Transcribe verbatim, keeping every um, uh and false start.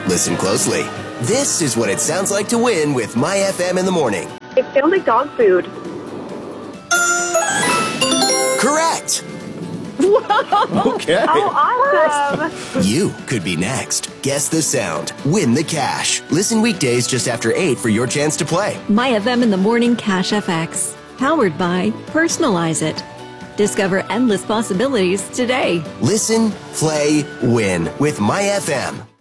Listen closely. This is what it sounds like to win with My F M in the morning. It sounds like dog food. Correct. Whoa. Okay. Oh, awesome. You could be next. Guess the sound. Win the cash. Listen weekdays just after eight for your chance to play. My F M in the Morning Cash F X. Powered by Personalize It. Discover endless possibilities today. Listen, play, win with My F M.